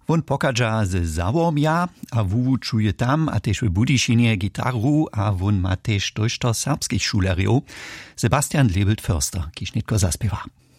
Won pokaża z Załomia, a wuczuje tam, a też w Budyšinie gitaru, a won ma też dość serbskich szuleriów. Sebastian Lebelt-Förster, kiż nitko zaspiewa.